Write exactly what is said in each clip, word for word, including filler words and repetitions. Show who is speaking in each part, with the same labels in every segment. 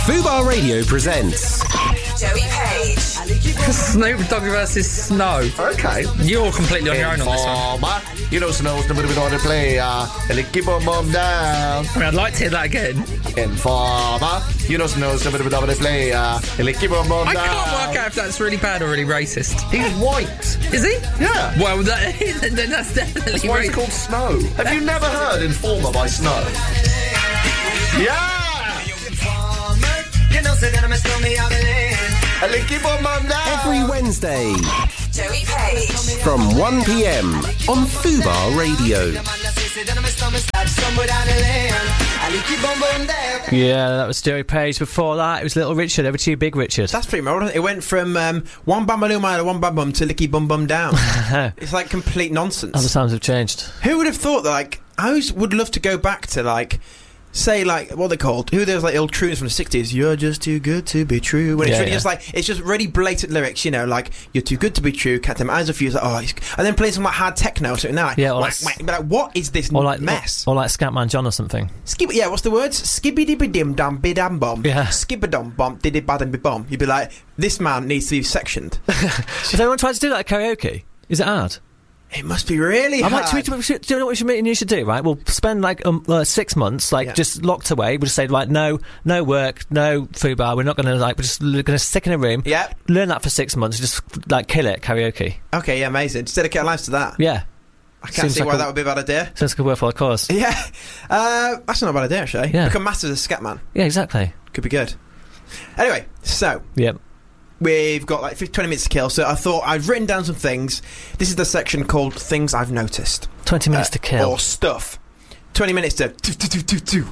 Speaker 1: Fubar Radio presents
Speaker 2: Joey Page.
Speaker 3: Snoop Dogg versus Snow.
Speaker 4: Okay.
Speaker 3: You're completely on your own on this one.
Speaker 4: Informer. You know Snow's number one to play. Uh, keep on mom down.
Speaker 3: I mean, I'd like to hear that again.
Speaker 4: Informer. You know Snow's number one to play. Uh, keep on mom
Speaker 3: I
Speaker 4: down.
Speaker 3: can't work out if that's really bad or really racist.
Speaker 4: He's white.
Speaker 3: Is he?
Speaker 4: Yeah.
Speaker 3: Well, that, then that's definitely
Speaker 4: That's why it's
Speaker 3: racist.
Speaker 4: called Snow. Have you never heard Informer by Snow? Yeah. Keep on mom down.
Speaker 1: every Wednesday
Speaker 2: Joey Page.
Speaker 1: from one p.m. on Fubar Radio.
Speaker 5: Yeah, that was Joey Page. Before that, it was Little Richard. Over to you, Big Richard.
Speaker 6: That's pretty much it. Went from um, one bambaloo mile, one bam bum to licky bum bum down. It's like complete nonsense.
Speaker 5: Other times have changed.
Speaker 6: Who would have thought that? Like, I always would love to go back to like. Say like what they called who there's like old crooners from the sixties. You're just too good to be true. When it's
Speaker 5: Yeah,
Speaker 6: really
Speaker 5: yeah.
Speaker 6: just like it's just really blatant lyrics, you know, like you're too good to be true. Can't take my eyes off you. It's like, oh, he's... and then playing some like hard techno or something. Now, like,
Speaker 5: Yeah, or
Speaker 6: whack,
Speaker 5: like-
Speaker 6: whack. But like, what is this
Speaker 5: Or like
Speaker 6: mess?
Speaker 5: Or, or like Scatman John or something.
Speaker 6: Skib- yeah, what's the words? Skibbity dim dum bidam bomb.
Speaker 5: Yeah.
Speaker 6: Skibbadum bomb diddy badam be bomb. You'd be like, this man needs to be sectioned.
Speaker 5: Has anyone tried to do that at karaoke? Is it hard?
Speaker 6: It must be really
Speaker 5: I'm
Speaker 6: hard.
Speaker 5: like, do, we, do you know what we should, you should do, right? We'll spend like um, uh, six months, like,
Speaker 6: Yeah.
Speaker 5: just locked away. We'll just say, like, no, no work, no food bar. We're not going to, like, we're just going to stick in a room,
Speaker 6: Yeah.
Speaker 5: learn that for six months, just, like, kill it at karaoke.
Speaker 6: Okay, yeah, amazing. Just dedicate our lives to that.
Speaker 5: Yeah.
Speaker 6: I can't
Speaker 5: Seems
Speaker 6: see
Speaker 5: like
Speaker 6: why
Speaker 5: a-
Speaker 6: that would be a bad idea.
Speaker 5: Sounds like a worthwhile cause.
Speaker 6: Yeah. Uh, that's not a bad idea, actually.
Speaker 5: Yeah.
Speaker 6: Become masters of Scatman.
Speaker 5: Yeah, exactly.
Speaker 6: Could be good. Anyway, so
Speaker 5: Yep.
Speaker 6: we've got like fifty, twenty minutes to kill, so I thought I've written down some things. This is the section called Things I've Noticed.
Speaker 5: twenty minutes
Speaker 6: Uh,
Speaker 5: to kill.
Speaker 6: Or stuff. twenty minutes to... do, do, do, do, do.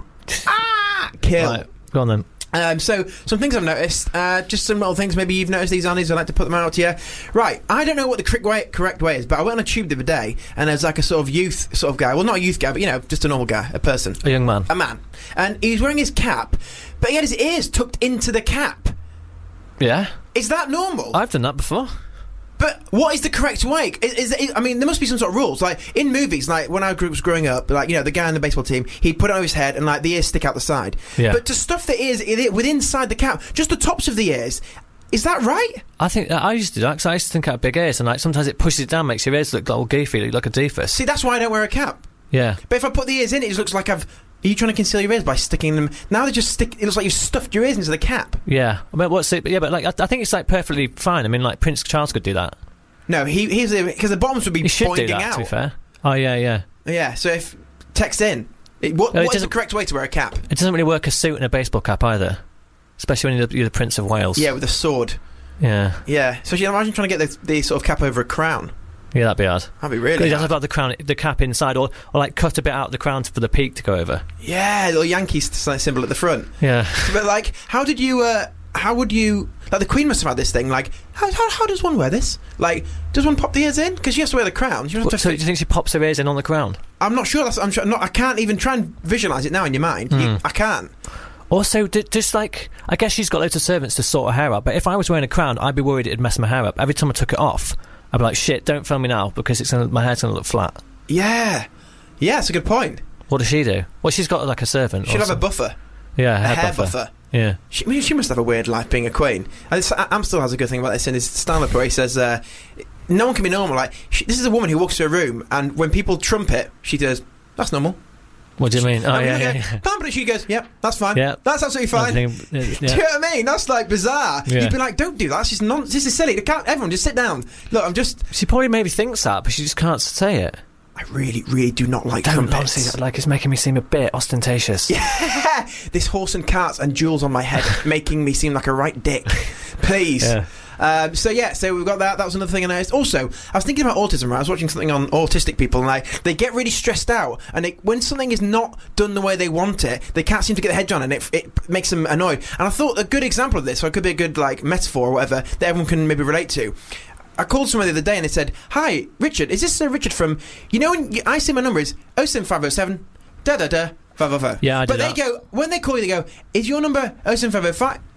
Speaker 6: Ah! Kill.
Speaker 5: Right, go on then.
Speaker 6: Um, so, some things I've noticed, uh, just some little things maybe you've noticed these, Annies, I'd like to put them out to you. Right, I don't know what the correct way, correct way is, but I went on a tube the other day, and there's like a sort of youth sort of guy, well, not a youth guy, but, you know, just a normal guy, a person.
Speaker 5: A young man.
Speaker 6: A man. And he was wearing his cap, but he had his ears tucked into the cap.
Speaker 5: Yeah.
Speaker 6: Is that normal?
Speaker 5: I've done that before.
Speaker 6: But what is the correct way? Is, is, is I mean, there must be some sort of rules. Like in movies, like when I was growing up, like you know, the guy in the baseball team, he'd put it on his head and like the ears stick out the side.
Speaker 5: Yeah.
Speaker 6: But to stuff the ears i- with inside the cap, just the tops of the ears, is that right?
Speaker 5: I think I used to do that because I used to think I had big ears, and like sometimes it pushes it down, makes your ears look all goofy, look like a doofus.
Speaker 6: See, that's why I don't wear a cap.
Speaker 5: Yeah.
Speaker 6: But if I put the ears in, it just looks like I've. Are you trying to conceal your ears by sticking them? Now they just stick. It looks like you've stuffed your ears into the cap.
Speaker 5: Yeah. I mean, what's it? But yeah, but like I, I think it's like perfectly fine. I mean, like Prince Charles could do that.
Speaker 6: No, he he's because the bottoms would be
Speaker 5: He should do
Speaker 6: pointing
Speaker 5: that.
Speaker 6: out.
Speaker 5: To be fair. Oh yeah, yeah.
Speaker 6: Yeah. So if text in, it, what,
Speaker 5: No, it
Speaker 6: what is the
Speaker 5: doesn't-
Speaker 6: correct way to wear a cap?
Speaker 5: It doesn't really work a suit and a baseball cap either, especially when you're the, you're the Prince of Wales.
Speaker 6: Yeah, with a sword.
Speaker 5: Yeah.
Speaker 6: Yeah. So you imagine trying to get the, the sort of cap over a crown.
Speaker 5: Yeah, that'd be hard.
Speaker 6: That'd be
Speaker 5: You
Speaker 6: really
Speaker 5: have
Speaker 6: hard.
Speaker 5: to have the crown, the cap inside, or, or like cut a bit out of the crown for the peak to go over.
Speaker 6: Yeah, little Yankee s- symbol at the front.
Speaker 5: Yeah.
Speaker 6: But like, how did you? Uh, how would you? Like the Queen must have had this thing. Like, how how, how does one wear this? Like, does one pop the ears in? Because you have to wear the crown. You don't have to
Speaker 5: So do
Speaker 6: fit-
Speaker 5: you think she pops her ears in on the crown?
Speaker 6: I'm not sure. That's. I'm sure. Not, I can't even try and visualize it now in your mind.
Speaker 5: Hmm.
Speaker 6: You, I can't.
Speaker 5: Also, d- just like, I guess she's got loads of servants to sort her hair out, but if I was wearing a crown, I'd be worried it'd mess my hair up. Every time I took it off, I'd be like, shit, don't film me now, because it's gonna, my hair's going to look flat.
Speaker 6: Yeah. Yeah, it's a good point.
Speaker 5: What does she do? Well, she's got like a servant.
Speaker 6: She'd
Speaker 5: or
Speaker 6: have a
Speaker 5: some-
Speaker 6: buffer,
Speaker 5: Yeah,
Speaker 6: a
Speaker 5: hair,
Speaker 6: hair
Speaker 5: buffer.
Speaker 6: buffer.
Speaker 5: Yeah.
Speaker 6: She, I mean, she must have a weird life being a queen. And this, Amstel has a good thing about this in his stand-up where he says, uh, no one can be normal. Like, she, this is a woman who walks to a room, and when people trumpet, she goes, that's normal.
Speaker 5: What do you mean? Oh,
Speaker 6: And
Speaker 5: yeah,
Speaker 6: we
Speaker 5: yeah,
Speaker 6: go,
Speaker 5: yeah.
Speaker 6: "Bam," but she goes, yep, that's fine.
Speaker 5: Yeah.
Speaker 6: That's absolutely fine.
Speaker 5: I think-
Speaker 6: Do you
Speaker 5: yeah.
Speaker 6: know what I mean? That's like bizarre.
Speaker 5: Yeah.
Speaker 6: You'd be like, don't do that. That's just nonsense. This is silly. Can't, everyone, just sit down. Look, I'm just.
Speaker 5: She probably maybe thinks that, but she just can't say it.
Speaker 6: I really, really do not like
Speaker 5: Don't
Speaker 6: trumpets.
Speaker 5: honestly, like, it's making me seem a bit ostentatious.
Speaker 6: Yeah, this horse and carts and jewels on my head making me seem like a right dick. Please.
Speaker 5: Yeah.
Speaker 6: Um, so yeah, so we've got that. That was another thing I noticed. Also, I was thinking about autism. Right, I was watching something on autistic people, and like they get really stressed out, and they, when something is not done the way they want it, they can't seem to get their head on, and it, it makes them annoyed. And I thought a good example of this, or it could be a good like metaphor or whatever that everyone can maybe relate to. I called someone the other day and they said, "Hi, Richard. Is this uh, Richard from? You know, when you, I say my number is oh seven five oh seven da da da five oh five.
Speaker 5: Yeah, I do
Speaker 6: But
Speaker 5: that.
Speaker 6: they go when they call you, they go, "Is your number oh seven five oh five?"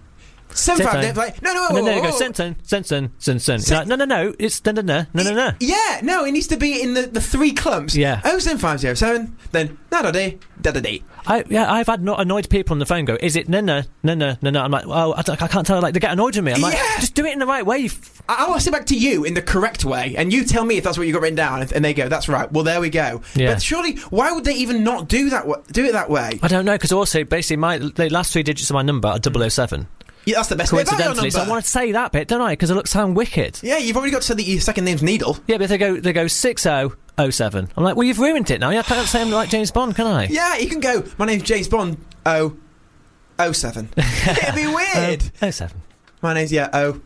Speaker 6: seven five zero. Like, no, no,
Speaker 5: And then there you go,
Speaker 6: whoa, whoa.
Speaker 5: Sensen, Sensen, Sensen.
Speaker 6: Sen-
Speaker 5: Like, no, no, no, it's no, no, no, no, no, no.
Speaker 6: Yeah, no, it needs to be in the, the three clumps.
Speaker 5: Yeah.
Speaker 6: oh seven five oh seven, then da da da da da da.
Speaker 5: I, yeah, I've had no, annoyed people on the phone go, is it no, no, no, no, no, no? I'm like, oh, I, don't- I can't tell. Like, they get annoyed with me. I'm like,
Speaker 6: Yeah.
Speaker 5: just do it in the right way. you f-
Speaker 6: I- I'll ask it back to you in the correct way, and you tell me if that's what you got written down, and- and they go, "That's right." Well, there we go.
Speaker 5: Yeah.
Speaker 6: But surely, why would they even not do that? wa- Do it that way?
Speaker 5: I don't know, because also, basically, my the last three digits of my number are double oh seven.
Speaker 6: Yeah, that's the best bit about your
Speaker 5: Coincidentally, so I
Speaker 6: number.
Speaker 5: want to say that bit, don't I? Because it looks sound wicked.
Speaker 6: Yeah, you've already got to say that your second name's Needle.
Speaker 5: Yeah, but they go they go six oh oh seven. I'm like, well, you've ruined it now. Yeah, I can't say I'm like James Bond, can I?
Speaker 6: Yeah, you can go. My name's James Bond. Oh, oh seven. It'd be weird.
Speaker 5: Um, oh seven.
Speaker 6: My name's yeah. Oh.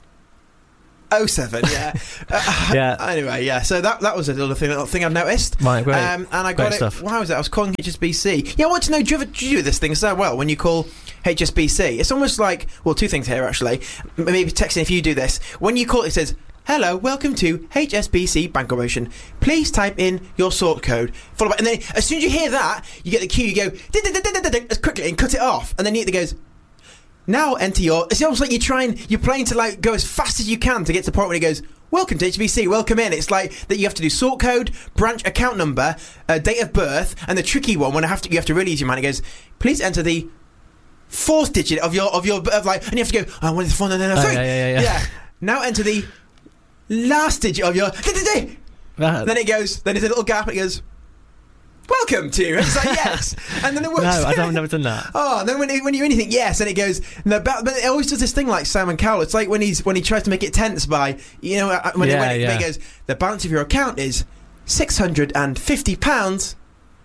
Speaker 6: Oh seven, yeah. uh,
Speaker 5: Yeah.
Speaker 6: Anyway, yeah. So that that was a little thing, little thing I've noticed.
Speaker 5: Right, great.
Speaker 6: Um, and I got
Speaker 5: Great
Speaker 6: it.
Speaker 5: stuff.
Speaker 6: Why was it? I was calling H S B C. Yeah, I want to know. Do you ever do you do this thing so well when you call H S B C? It's almost like well, two things here actually. M- Maybe texting if you do this. When you call, it says, "Hello, welcome to H S B C Bank Corporation. Please type in your sort code." Followed by, and then as soon as you hear that, you get the cue. You go "Ding-ding-ding-ding-ding-ding," as quickly and cut it off, and then it goes. Now enter your. It's almost like you're trying. You're playing to like go as fast as you can to get to the point where it goes. Welcome to H S B C. Welcome in. It's like that. You have to do sort code, branch account number, uh, date of birth, and the tricky one when I have to. You have to really use your mind. It goes. Please enter the fourth digit of your of your of like, and you have to go. I want the four. No, no, no,
Speaker 5: Oh,
Speaker 6: three.
Speaker 5: yeah, yeah, yeah, yeah.
Speaker 6: Now enter the last digit of your.
Speaker 5: Right.
Speaker 6: Then it goes. Then there's a little gap. And it goes. Welcome to. It's like yes, and then it works.
Speaker 5: No, I don't, I've never done that.
Speaker 6: Oh, and then when it, when you anything yes, and it goes no, but, but it always does this thing like Simon Cowell. It's like when he's when he tries to make it tense by you know when,
Speaker 5: Yeah,
Speaker 6: it, when it,
Speaker 5: yeah.
Speaker 6: he goes the balance of your account is six hundred and fifty pounds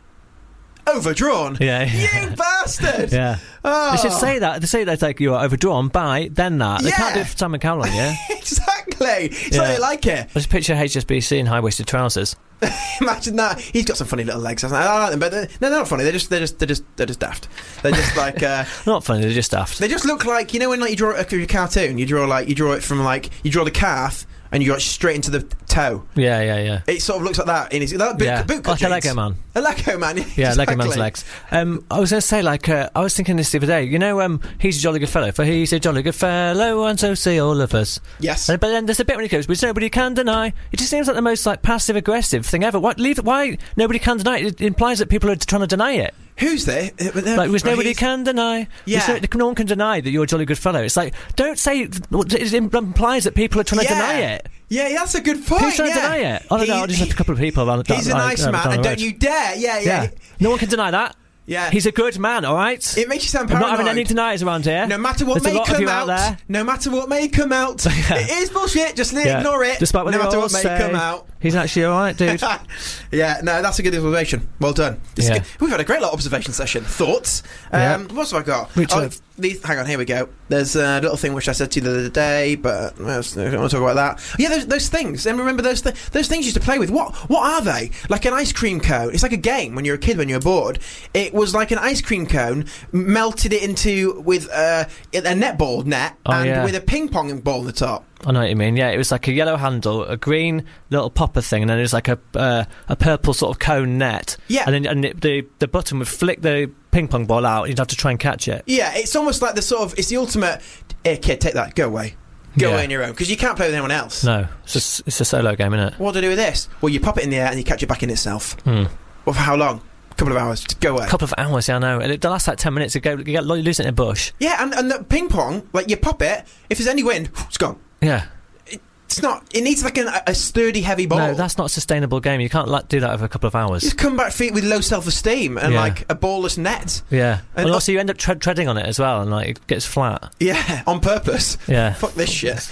Speaker 6: overdrawn.
Speaker 5: Yeah, yeah.
Speaker 6: You bastard.
Speaker 5: Yeah.
Speaker 6: Oh.
Speaker 5: They should say that. They say that like you are overdrawn by then that. They can't do
Speaker 6: Yeah.
Speaker 5: it for Simon Cowell, yeah?
Speaker 6: Exactly. It's
Speaker 5: Yeah.
Speaker 6: like they like it.
Speaker 5: I just picture H S B C in high-waisted trousers.
Speaker 6: Imagine that. He's got some funny little legs. I like them, but they're, no, they're not funny. They're just they're just they're just they're just daft. They're just like. Uh,
Speaker 5: Not funny, they're just daft.
Speaker 6: They just look like you know when like you draw a, a cartoon, you draw like you draw it from like you draw the calf and you draw it straight into the toe.
Speaker 5: Yeah, yeah, yeah.
Speaker 6: It sort of looks like that in his that boot,
Speaker 5: Yeah,
Speaker 6: boot
Speaker 5: like a
Speaker 6: jeans.
Speaker 5: Lego man.
Speaker 6: A Lego man.
Speaker 5: Yeah, Lego man's
Speaker 6: exactly.
Speaker 5: legs. Um, I was going to say, like, uh, I was thinking this the other day. You know, um, he's a jolly good fellow, for he's a jolly good fellow, and so say all of us.
Speaker 6: Yes.
Speaker 5: Uh, but then there's a bit when he goes, which nobody can deny. It just seems like the most like passive aggressive thing ever. Why leave it? Why nobody can deny it? It implies that people are trying to deny it.
Speaker 6: Who's there? Uh, uh,
Speaker 5: Like, which
Speaker 6: right,
Speaker 5: nobody
Speaker 6: he's-
Speaker 5: can deny.
Speaker 6: Yeah.
Speaker 5: Which no, no one can deny that you're a jolly good fellow. It's like, don't say it implies that people are trying to
Speaker 6: Yeah.
Speaker 5: deny it.
Speaker 6: Yeah, that's a good point.
Speaker 5: Who's trying
Speaker 6: yeah.
Speaker 5: to deny it? I don't know.
Speaker 6: He-
Speaker 5: I just have a couple of people around.
Speaker 6: He's a
Speaker 5: down-
Speaker 6: nice
Speaker 5: uh,
Speaker 6: man,
Speaker 5: down
Speaker 6: and
Speaker 5: the
Speaker 6: don't
Speaker 5: road.
Speaker 6: you dare. Yeah, yeah.
Speaker 5: Yeah. No one can deny that.
Speaker 6: Yeah.
Speaker 5: He's a good man, all right?
Speaker 6: It makes you sound
Speaker 5: I'm
Speaker 6: paranoid.
Speaker 5: not having any deniers around here.
Speaker 6: No matter what
Speaker 5: There's a
Speaker 6: may
Speaker 5: lot of
Speaker 6: come
Speaker 5: you
Speaker 6: out,
Speaker 5: out there.
Speaker 6: no matter what may come out,
Speaker 5: Yeah.
Speaker 6: it is bullshit. Just
Speaker 5: Yeah.
Speaker 6: ignore it.
Speaker 5: Despite what
Speaker 6: no
Speaker 5: they
Speaker 6: matter
Speaker 5: all
Speaker 6: what may
Speaker 5: say,
Speaker 6: come out.
Speaker 5: He's actually all right, dude.
Speaker 6: Yeah, no, that's a good observation. Well done. This is
Speaker 5: Yeah.
Speaker 6: good. We've had a great little observation session. Thoughts?
Speaker 5: Yeah.
Speaker 6: Um, what have I got?
Speaker 5: Which
Speaker 6: oh,
Speaker 5: one?
Speaker 6: these, hang on, here we go. There's a little thing which I said to you the other day, but I don't want to talk about that. Yeah, those, those things. And remember those th- those things you used to play with. What what are they? Like an ice cream cone. It's like a game when you're a kid when you're bored. It was like an ice cream cone, melted it into with uh, a netball net
Speaker 5: Oh,
Speaker 6: and
Speaker 5: yeah.
Speaker 6: with a ping pong ball on the top.
Speaker 5: I know what you mean. Yeah, it was like a yellow handle, a green little popper thing, and then it was like a uh, a purple sort of cone net.
Speaker 6: Yeah.
Speaker 5: And then and it, the the button would flick the ping pong ball out. And you'd have to try and catch it.
Speaker 6: Yeah, it's almost like the sort of it's the ultimate. Here, kid, take that. Go away. Go
Speaker 5: Yeah.
Speaker 6: away on your own because you can't play with anyone else.
Speaker 5: No, it's just, it's a solo game, isn't it?
Speaker 6: What do I do with this? Well, you pop it in the air and you catch it back in itself.
Speaker 5: Hmm.
Speaker 6: Well, for how long? A couple of hours. Just go away.
Speaker 5: A couple of hours, yeah, I know. And it, the last like ten minutes, you go, you get you lose it in a bush.
Speaker 6: Yeah, and, and the ping pong, like you pop it. If there's any wind, it's gone.
Speaker 5: Yeah.
Speaker 6: It's not. It needs like an, a sturdy, heavy ball.
Speaker 5: No, that's not a sustainable game. You can't like, do that over a couple of hours.
Speaker 6: You just come back feet with low self-esteem and
Speaker 5: Yeah.
Speaker 6: like a ballless net.
Speaker 5: Yeah.
Speaker 6: And-
Speaker 5: And, also, you end up tre- treading on it as well, and like it gets flat.
Speaker 6: Yeah, on purpose.
Speaker 5: Yeah.
Speaker 6: Fuck this shit.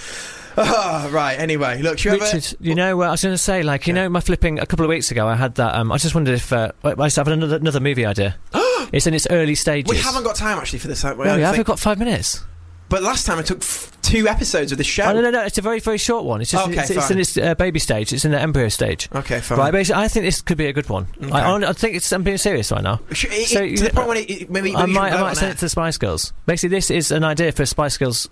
Speaker 6: Oh, right. Anyway, look, should we have a-
Speaker 5: Richard, you know, uh, I was going to say, like, you know, my flipping a couple of weeks ago, I had that. Um, I just wondered if uh, I just have another another movie idea. It's in its early stages.
Speaker 6: we haven't got time actually for this. I
Speaker 5: No,
Speaker 6: don't
Speaker 5: we have.
Speaker 6: think.
Speaker 5: We've got five minutes.
Speaker 6: But last time I took f- two episodes of this show.
Speaker 5: Oh, no, no, no. It's a very, very short one. It's just
Speaker 6: Okay,
Speaker 5: it's, it's
Speaker 6: fine.
Speaker 5: in its uh, baby stage. It's in the embryo stage.
Speaker 6: Okay, fine.
Speaker 5: Right, basically, I think this could be a good one.
Speaker 6: Okay.
Speaker 5: I, I think it's. I'm being serious right now.
Speaker 6: Sh- it-
Speaker 5: So
Speaker 6: it- to
Speaker 5: you-
Speaker 6: the point when it, it, maybe, maybe
Speaker 5: I
Speaker 6: you
Speaker 5: might,
Speaker 6: should
Speaker 5: I
Speaker 6: vote
Speaker 5: might
Speaker 6: on
Speaker 5: send
Speaker 6: it.
Speaker 5: it to Spice Girls. Basically, this is an idea for Spice Girls.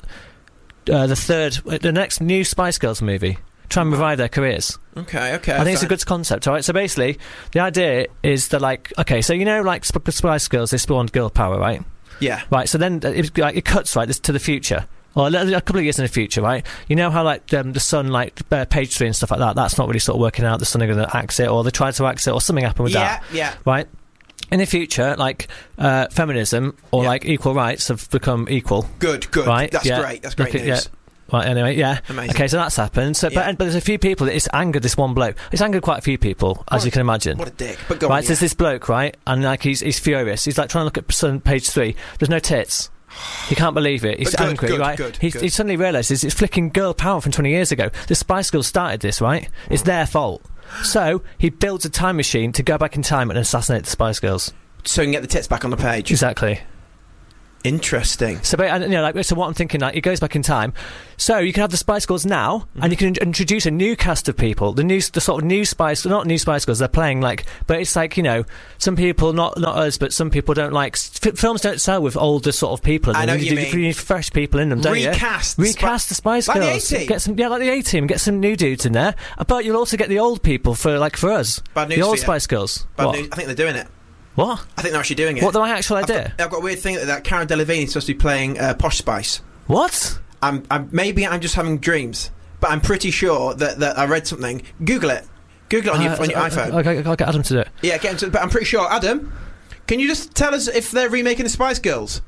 Speaker 5: Uh, the third, the next new Spice Girls movie. Try and revive their careers.
Speaker 6: Okay, okay.
Speaker 5: I think it's a
Speaker 6: fine.
Speaker 5: good concept, all right? So basically, the idea is that, like, okay, so you know, like, Sp- Spice Girls, they spawned girl power, right?
Speaker 6: Yeah.
Speaker 5: Right. So then uh, it, like, it cuts right this to the future. Or a couple of years in the future, right? You know how, like, um, the Sun, like, uh, page three and stuff like that, that's not really sort of working out. The Sun are going to axe it, or they tried to axe it, or something happened with
Speaker 6: Yeah,
Speaker 5: that.
Speaker 6: yeah.
Speaker 5: Right? In the future, like, uh, feminism or,
Speaker 6: Yeah.
Speaker 5: like, equal rights have become equal.
Speaker 6: Good, good.
Speaker 5: Right?
Speaker 6: That's
Speaker 5: Yeah.
Speaker 6: great. That's great
Speaker 5: Look at-
Speaker 6: news.
Speaker 5: yeah. Right, anyway, yeah.
Speaker 6: Amazing.
Speaker 5: Okay, so that's happened. So,
Speaker 6: Yeah.
Speaker 5: but, but there's a few people that it's angered this one bloke. It's angered quite a few people, as
Speaker 6: What
Speaker 5: you
Speaker 6: a-
Speaker 5: can imagine.
Speaker 6: What a dick. But go
Speaker 5: Right,
Speaker 6: on,
Speaker 5: so there's
Speaker 6: yeah.
Speaker 5: this bloke, right? And, like, he's, he's furious. He's, like, trying to look at Sun page three. There's no tits. He can't believe it. He's
Speaker 6: But good,
Speaker 5: angry,
Speaker 6: good,
Speaker 5: right?
Speaker 6: good,
Speaker 5: he,
Speaker 6: good.
Speaker 5: he suddenly realises it's flicking girl power from twenty years ago. The Spice Girls started this, right? It's their fault. So he builds a time machine to go back in time and assassinate the Spice Girls.
Speaker 6: So you can get the tits back on the page.
Speaker 5: Exactly.
Speaker 6: Interesting.
Speaker 5: So, but, and, you know, like, so what I'm thinking, like, it goes back in time. So you can have the Spice Girls now, and you can in- introduce a new cast of people. The new, the sort of new Spice, not new Spice Girls. They're playing like, but it's like, you know, some people, not not us, but some people don't like f- films. Don't sell with older sort of people. In
Speaker 6: I
Speaker 5: them.
Speaker 6: know what you
Speaker 5: you,
Speaker 6: mean.
Speaker 5: need fresh people in them, don't you?
Speaker 6: Recast the
Speaker 5: Recast
Speaker 6: Spi-
Speaker 5: the Spice
Speaker 6: Like the
Speaker 5: Girls.
Speaker 6: A-Team.
Speaker 5: Get some, yeah, like the A Team. Get some new dudes in there. But you'll also get the old people for like for us.
Speaker 6: Bad news
Speaker 5: the old
Speaker 6: for you.
Speaker 5: Spice Girls.
Speaker 6: Bad
Speaker 5: What?
Speaker 6: news. I think they're doing it.
Speaker 5: What?
Speaker 6: I think they're actually doing it.
Speaker 5: What the actual
Speaker 6: I've
Speaker 5: idea?
Speaker 6: got, I've got a weird thing that, that Cara Delevingne is supposed to be playing uh, Posh Spice.
Speaker 5: What?
Speaker 6: I'm, I'm maybe I'm just having dreams, but I'm pretty sure that, that I read something. Google it. Google it on your,
Speaker 5: Uh,
Speaker 6: on your
Speaker 5: uh,
Speaker 6: iPhone.
Speaker 5: uh, Okay, I'll get Adam to do it.
Speaker 6: Yeah, get into, but I'm pretty sure. Adam, can you just tell us if they're remaking the Spice Girls?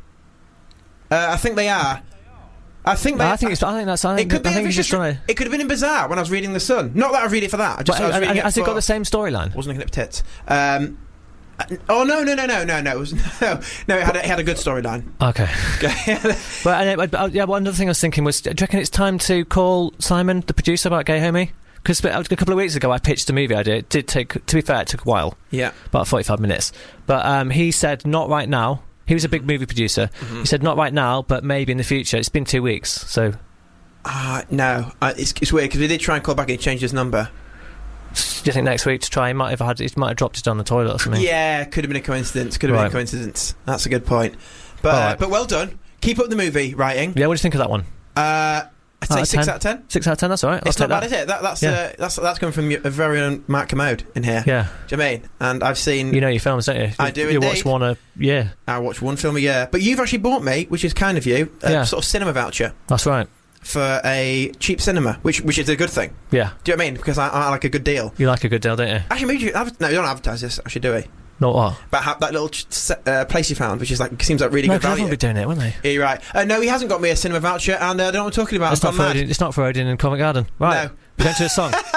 Speaker 6: Uh, I think they are. I think they.
Speaker 5: I think it's. I think that's. I
Speaker 6: it
Speaker 5: think,
Speaker 6: could be.
Speaker 5: I think
Speaker 6: if
Speaker 5: he's
Speaker 6: it's
Speaker 5: just trying to.
Speaker 6: It could have been in Bazaar when I was reading The Sun. Not that I read it for that. I just
Speaker 5: But,
Speaker 6: I was
Speaker 5: and-
Speaker 6: reading
Speaker 5: and has
Speaker 6: it
Speaker 5: it got
Speaker 6: for-
Speaker 5: the same storyline?
Speaker 6: Wasn't looking at tits. Um, uh, oh no no no no no no! It was no no. It had a, it had a good storyline.
Speaker 5: Okay.
Speaker 6: Okay.
Speaker 5: But anyway, but, uh, yeah, one other thing I was thinking was, do you reckon it's time to call Simon, the producer, about Gay Homie? Because a couple of weeks ago I pitched a movie idea. It did take, to be fair, it took a while,
Speaker 6: Yeah.
Speaker 5: about forty-five minutes. But um, he said not right now. He was a big movie producer.
Speaker 6: Mm-hmm.
Speaker 5: He said not right now, but maybe in the future. It's been two weeks, so
Speaker 6: Uh, no, uh, it's, it's weird because we did try and call back and he changed his number.
Speaker 5: do you think next week to try? He might have had. He might have dropped it down the toilet or something.
Speaker 6: Yeah, could have been a coincidence. Could have
Speaker 5: Right.
Speaker 6: been a coincidence. That's a good point. But
Speaker 5: All
Speaker 6: uh,
Speaker 5: right.
Speaker 6: but well done. Keep up the movie writing.
Speaker 5: Yeah, what do you think of that one?
Speaker 6: Uh, I'd say
Speaker 5: Out of
Speaker 6: six
Speaker 5: ten?
Speaker 6: out of ten.
Speaker 5: Six out of ten. That's all right. I'll
Speaker 6: It's not
Speaker 5: take
Speaker 6: bad,
Speaker 5: that.
Speaker 6: is it? That, that's
Speaker 5: Yeah.
Speaker 6: uh, that's that's coming from your a very own Matt Commode in here.
Speaker 5: Yeah,
Speaker 6: Do you know what I mean? And I've seen.
Speaker 5: you know your films, don't you?
Speaker 6: I do
Speaker 5: You watch
Speaker 6: indeed.
Speaker 5: one a yeah.
Speaker 6: I watch one film a year, but you've actually bought me, which is kind of you, a
Speaker 5: Yeah.
Speaker 6: sort of cinema voucher
Speaker 5: That's right.
Speaker 6: for a cheap cinema, which which is a good thing.
Speaker 5: Yeah,
Speaker 6: Do you know what I mean? Because I, I like a good deal.
Speaker 5: you like a good deal, don't you?
Speaker 6: Actually, maybe you adver- no, you don't advertise this. Actually, do we?
Speaker 5: Not what?
Speaker 6: But ha- that little ch- se- uh, place you found, which is like seems like really
Speaker 5: No,
Speaker 6: good
Speaker 5: because
Speaker 6: value.
Speaker 5: everyone would be doing it, wouldn't they?
Speaker 6: Yeah, you're right. Uh, no, he hasn't got me a cinema voucher, and uh, I don't know what I'm talking about.
Speaker 5: It's
Speaker 6: I've
Speaker 5: not, for
Speaker 6: gone mad.
Speaker 5: Odin, it's not for Odin in Covent Garden. Right.
Speaker 6: No.
Speaker 5: We're going to a song.